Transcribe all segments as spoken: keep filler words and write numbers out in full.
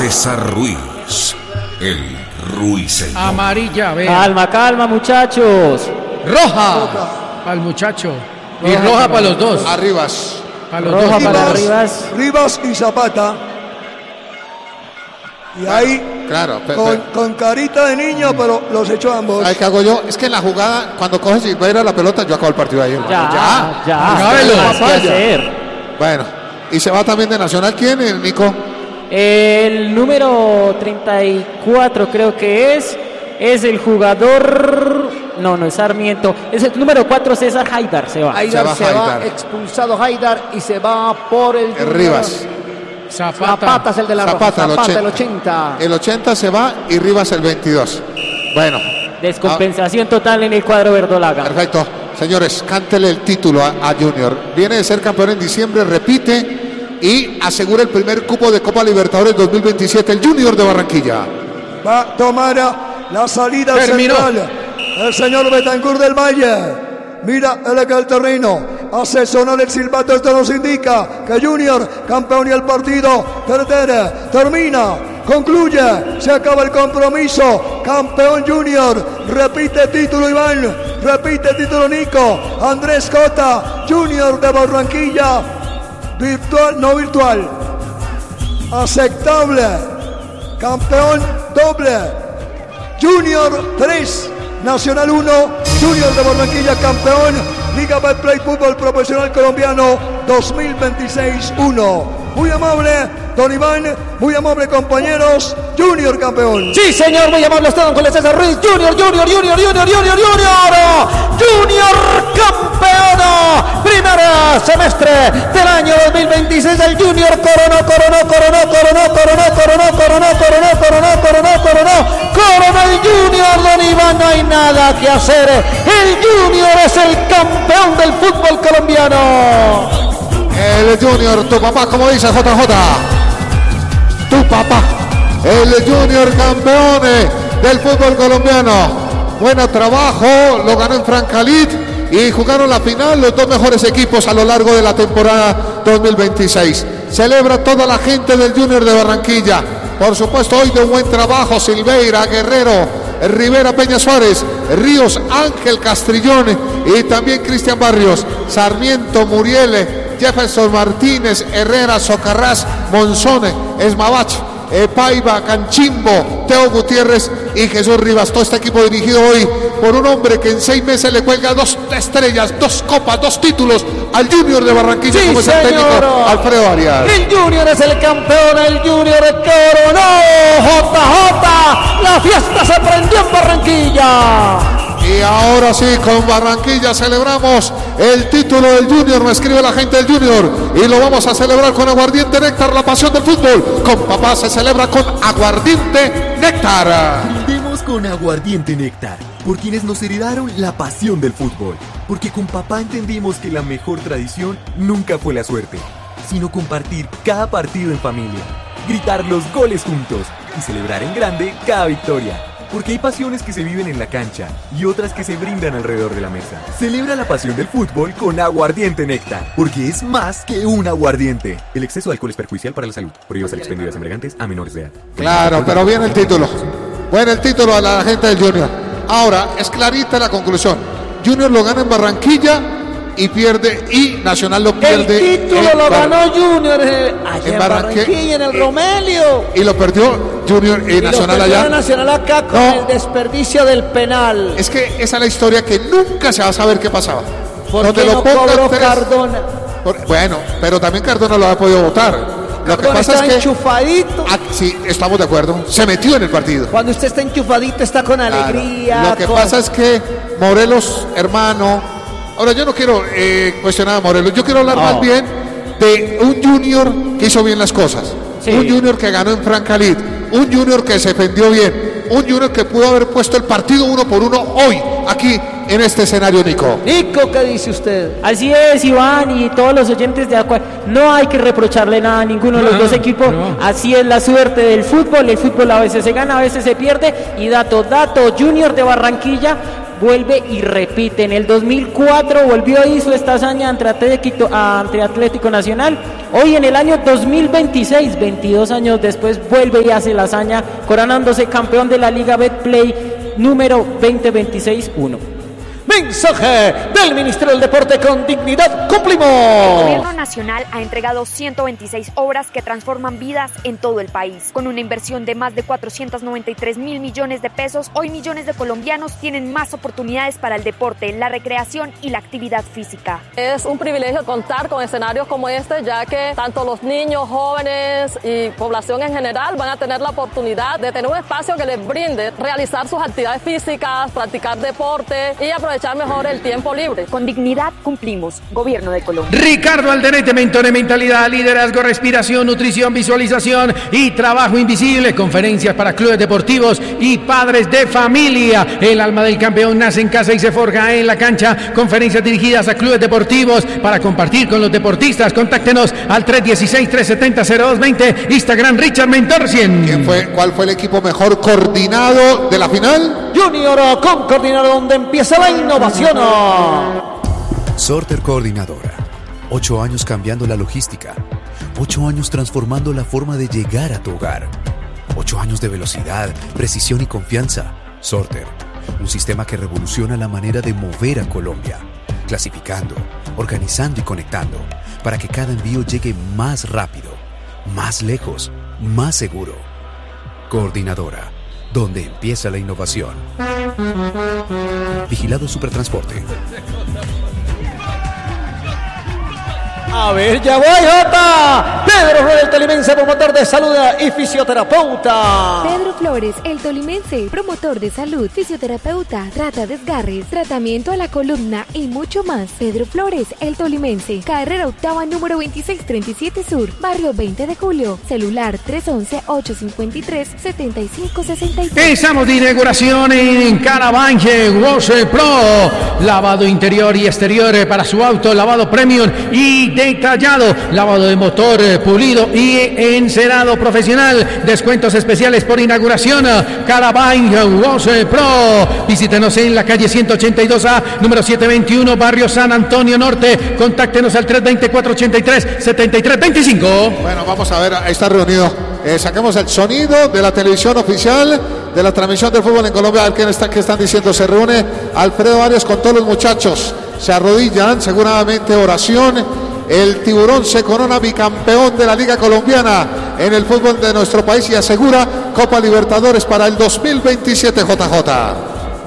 César Ruiz, el ruiseñor. Amarilla, vea. Calma, calma, muchachos. Roja al muchacho. Y roja, roja para los dos. A Rivas. A los Roja dos. para Rivas. Rivas y Zapata. Y ahí, claro, pero, con, pero, con carita de niño, pero los echó ambos. ¿sabes qué hago yo? Es que en la jugada, cuando coge Silveira la pelota, yo acabo el partido ahí. Hermano. Ya, ya. ya. ¿Qué más que hacer? Bueno, y se va también de Nacional. ¿Quién, el Nico? El número treinta y cuatro creo que es. Es el jugador. No, no es Sarmiento. Es el número cuatro, César Haidar. Se va. Haidar se va, se va, Haidar. expulsado Haidar y se va por el. El Rivas. Zapata. Zapata es el de la Zapata, Zapata, el el ochenta. El ochenta se va y Rivas el veintidós. Bueno. Descompensación total en el cuadro verdolaga. Perfecto. Señores, cántele el título a, a Junior. Viene de ser campeón en diciembre, repite y asegura el primer cupo de Copa Libertadores dos mil veintisiete. El Junior de Barranquilla. Va a tomar la salida Terminó. central. El señor Betancur del Valle. Mira el que el terreno. Hace sonar el silbato. Esto nos indica que Junior, campeón y el partido. Tercera, termina. Concluye, se acaba el compromiso. Campeón Junior, repite título Iván, repite título Nico. Andrés Cota, Junior de Barranquilla. Virtual, no virtual. Aceptable. Campeón doble. Junior tres, Nacional uno. Junior de Barranquilla campeón. Liga Betplay Fútbol Profesional Colombiano dos mil veintiséis uno. Muy amable, don Iván, muy amable, compañeros. Junior campeón. Sí, señor, muy amable usted, don Julio César Ruiz. Junior, Junior, Junior, Junior, Junior, Junior. Junior campeón. Primer semestre del año dos mil veintiséis. El Junior coronó, coronó, coronó, coronó, coronó, coronó, coronó, coronó, coronó, coronó, coronó. Coronó el Junior, don Iván, no hay nada que hacer. El Junior es el campeón del fútbol colombiano. El Junior, tu papá, como dice J J. Tu papá. El Junior campeón del fútbol colombiano. Buen trabajo, lo ganó en Francalit y jugaron la final los dos mejores equipos a lo largo de la temporada dos mil veintiséis. Celebra toda la gente del Junior de Barranquilla. Por supuesto, hoy de un buen trabajo, Silveira, Guerrero, Rivera, Peña Suárez, Ríos, Ángel Castrillón y también Cristian Barrios, Sarmiento, Muriel, Jefferson Martínez, Herrera, Socarrás, Monzón, Esmabach, eh, Paiva, Canchimbo, Teo Gutiérrez y Jesús Rivas. Todo este equipo dirigido hoy por un hombre que en seis meses le cuelga dos estrellas, dos copas, dos títulos al Junior de Barranquilla, sí, como es el técnico Alfredo Arias. El Junior es el campeón, el Junior coronó. J J, la fiesta se prendió en Barranquilla. Y ahora sí, con Barranquilla celebramos el título del Junior. Me escribe la gente del Junior y lo vamos a celebrar con aguardiente néctar, la pasión del fútbol. Con papá se celebra con aguardiente néctar. Brindemos con aguardiente néctar por quienes nos heredaron la pasión del fútbol. Porque con papá entendimos que la mejor tradición nunca fue la suerte, sino compartir cada partido en familia, gritar los goles juntos y celebrar en grande cada victoria. Porque hay pasiones que se viven en la cancha y otras que se brindan alrededor de la mesa. Celebra la pasión del fútbol con aguardiente néctar, porque es más que un aguardiente. El exceso de alcohol es perjudicial para la salud. Prohíbas el expendio de embriagantes a menores de edad. Claro, pero viene el título. Bueno, el título a la gente del Junior. Ahora, es clarita la conclusión. Junior lo gana en Barranquilla y pierde, y Nacional lo pierde. El título en lo Bar- ganó Junior eh, allá en, en Barranquilla, Barranquilla, en el eh, Romelio. Y lo perdió Junior y, Y Nacional lo perdió allá. Nacional acá con No. el desperdicio del penal. Es que esa es la historia que nunca se va a saber qué pasaba. ¿Por Donde qué lo no pongan cobró tres- Cardona? Por- bueno, pero también Cardona lo ha podido votar. Lo que Cardona pasa está es que enchufadito. ah, sí, estamos de acuerdo. Se metió en el partido. Cuando usted está enchufadito está con Claro. alegría. Lo que con- pasa es que Morelos, hermano. Ahora yo no quiero eh, cuestionar a Morelos. Yo quiero hablar No. más bien de un Junior que hizo bien las cosas. Sí. Un Junior que ganó en Francalit. Un Junior que se defendió bien. Un Junior que pudo haber puesto el partido uno por uno hoy, aquí en este escenario, Nico. Nico, ¿qué dice usted? Así es, Iván, y todos los oyentes de Aqua. No hay que reprocharle nada a ninguno de los No, dos equipos. no. Así es la suerte del fútbol. El fútbol a veces se gana, a veces se pierde. Y dato, dato, Junior de Barranquilla vuelve y repite. En el dos mil cuatro volvió y hizo esta hazaña ante Atlético, ante Atlético Nacional. Hoy en el año dos mil veintiséis, veintidós años después, vuelve y hace la hazaña, coronándose campeón de la Liga Betplay número veinte veintiséis uno. Mensaje del Ministerio del Deporte: con dignidad cumplimos. El Gobierno Nacional ha entregado ciento veintiséis obras que transforman vidas en todo el país. Con una inversión de más de cuatrocientos noventa y tres mil millones de pesos, hoy millones de colombianos tienen más oportunidades para el deporte, la recreación y la actividad física. Es un privilegio contar con escenarios como este, ya que tanto los niños, jóvenes y población en general van a tener la oportunidad de tener un espacio que les brinde realizar sus actividades físicas, practicar deporte y aprovechar echar mejor el tiempo libre. Con dignidad cumplimos. Gobierno de Colombia. Ricardo Alderete, mentor de mentalidad, liderazgo, respiración, nutrición, visualización y trabajo invisible. Conferencias para clubes deportivos y padres de familia. El alma del campeón nace en casa y se forja en la cancha. Conferencias dirigidas a clubes deportivos para compartir con los deportistas. Contáctenos al tres uno seis, tres siete cero, cero dos dos cero. Instagram Richard Mentor cien. ¿Quién fue, ¿Cuál fue el equipo mejor coordinado de la final? Junior con coordinador, donde empieza la innovación. Sorter Coordinadora. Ocho años cambiando la logística. Ocho años transformando la forma de llegar a tu hogar. Ocho años de velocidad, precisión y confianza. Sorter. Un sistema que revoluciona la manera de mover a Colombia. Clasificando, organizando y conectando. Para que cada envío llegue más rápido, más lejos, más seguro. Coordinadora. Donde empieza la innovación. Vigilado Supertransporte. A ver, ya voy, Jota. Pedro Flores, el tolimense, promotor de salud y fisioterapeuta. Pedro Flores, el tolimense, promotor de salud, fisioterapeuta, trata desgarres, tratamiento a la columna y mucho más. Pedro Flores, el tolimense, carrera octava número veintiséis treinta y siete Sur, barrio veinte de julio, celular tres once, ocho cincuenta y tres, setenta y cinco sesenta y tres. Estamos de inauguración en Caravaggio Wash Pro. Lavado interior y exterior para su auto, lavado premium y detallado, lavado de motor, pulido y encerado profesional. Descuentos especiales por inauguración. Caravaggio Wash Pro. Visítenos en la calle ciento ochenta y dos A, número setecientos veintiuno, barrio San Antonio Norte. Contáctenos al tres dos cero, cuatro ocho tres, siete tres dos cinco. Bueno, vamos a ver, ahí está reunido. Eh, saquemos el sonido de la televisión oficial de la transmisión del fútbol en Colombia. A ver qué, está, qué están diciendo. Se reúne Alfredo Arias con todos los muchachos. Se arrodillan, seguramente oración. El Tiburón se corona bicampeón de la Liga Colombiana en el fútbol de nuestro país y asegura Copa Libertadores para el dos mil veintisiete, J J.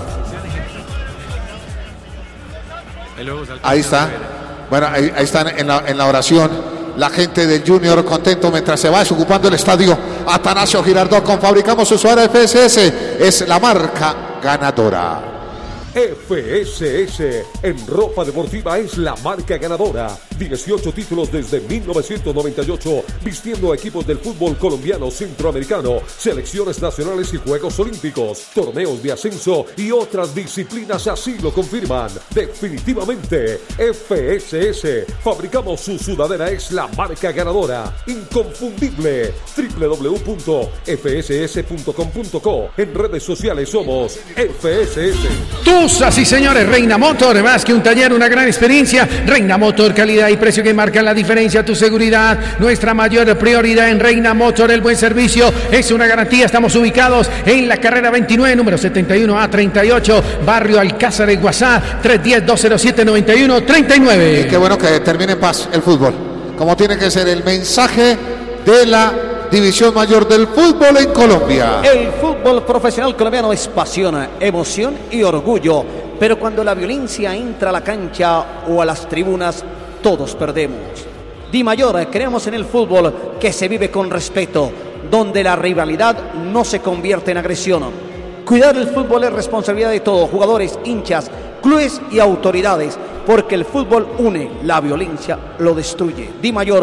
Ahí está. Bueno, ahí, ahí están en la, en la oración. La gente del Junior contento mientras se va desocupando el estadio. Atanasio Girardot con Fabricamos Usuario F S S. Es la marca ganadora. F S S en ropa deportiva es la marca ganadora. dieciocho títulos desde mil novecientos noventa y ocho, vistiendo a equipos del fútbol colombiano, centroamericano, selecciones nacionales y Juegos Olímpicos, torneos de ascenso y otras disciplinas así lo confirman. Definitivamente, F S S, fabricamos su sudadera, es la marca ganadora. Inconfundible. doble u doble u doble u punto f s s punto com punto co. En redes sociales somos F S S. Así señores, Reina Motor, más que un taller, una gran experiencia. Reina Motor, calidad y precio que marcan la diferencia. Tu seguridad, nuestra mayor prioridad en Reina Motor. El buen servicio es una garantía. Estamos ubicados en la carrera veintinueve, número setenta y uno A treinta y ocho, barrio Alcázar de Guasá, tres uno cero, dos cero siete, nueve uno tres nueve. Y qué bueno que termine en paz el fútbol, como tiene que ser el mensaje de la División Mayor del fútbol en Colombia. El fútbol profesional colombiano es pasión, emoción y orgullo. Pero cuando la violencia entra a la cancha o a las tribunas, todos perdemos. Di Mayor, creemos en el fútbol que se vive con respeto, donde la rivalidad no se convierte en agresión. Cuidar el fútbol es responsabilidad de todos, jugadores, hinchas, clubes y autoridades, porque el fútbol une, la violencia lo destruye. Di Mayor,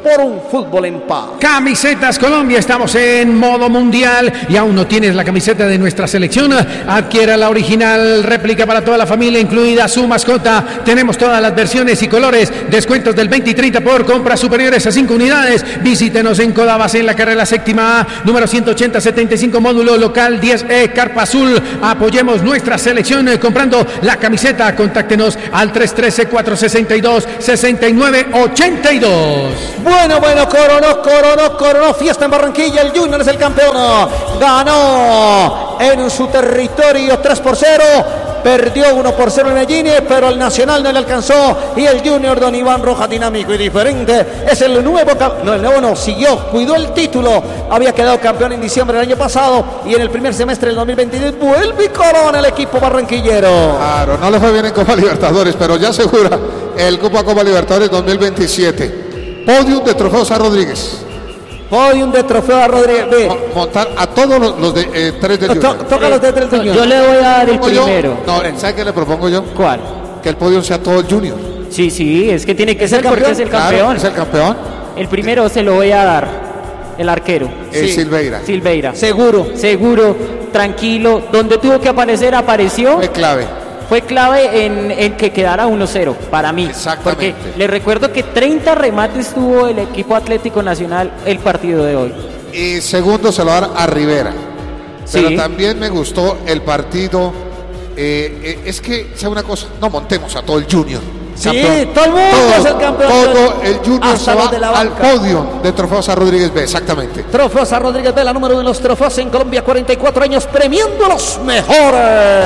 por un fútbol en paz. Camisetas Colombia, estamos en modo mundial y aún no tienes la camiseta de nuestra selección. Adquiera la original réplica para toda la familia, incluida su mascota. Tenemos todas las versiones y colores, descuentos del veinte y treinta por compras superiores a cinco unidades. Visítenos en Codabas en la carrera séptima A, número ciento ochenta setenta y cinco, módulo local diez E, Carpa Azul. Apoyemos nuestra selección eh, comprando la camiseta. Contáctenos al tres uno tres, cuatro seis dos, seis nueve ocho dos. Bueno, bueno, coronó, coronó, coronó. Fiesta en Barranquilla. El Junior es el campeón. Ganó en su territorio tres por cero. Perdió uno por cero en Medellín, pero el Nacional no le alcanzó. Y el Junior, don Iván Rojas, dinámico y diferente, es el nuevo, no, el nuevo no, siguió, cuidó el título. Había quedado campeón en diciembre del año pasado y en el primer semestre del dos mil veintidós vuelve y corona el equipo barranquillero. Claro, no le fue bien en Copa Libertadores, pero ya asegura el Copa Copa Libertadores dos mil veintisiete. Podium de Trofeo San Rodríguez. Podium de Trofeo a Rodríguez. Ve. Montar a todos los, los de eh, tres del to, Junior. Toca los de tres del Junior. Yo le voy a dar el primero. Yo, no, ¿sabe qué le propongo yo? ¿Cuál? Que el podium sea todo el Junior. Sí, sí, es que tiene que ¿Es ser el porque campeón? es el Claro, campeón. es el campeón. El primero se lo voy a dar. El arquero. Eh, Sí. Silveira. Silveira. Seguro. Seguro, tranquilo. Donde tuvo que aparecer, apareció. Fue clave. Fue clave en, en que quedara uno cero para mí. Exactamente. Porque les recuerdo que treinta remates tuvo el equipo Atlético Nacional el partido de hoy. Y segundo se lo va a dar a Rivera. Pero Sí. también me gustó el partido. eh, eh, es que, sea una cosa, no montemos a todo el Junior. Sí, Campeón. todo el mundo Todo, es el campeón. Todo el Junior Hasta se los va de la al banca. podio de Trofeo San Rodríguez B, exactamente. Trofeo San Rodríguez B, la número uno de los trofeos en Colombia, cuarenta y cuatro años, premiando a los mejores.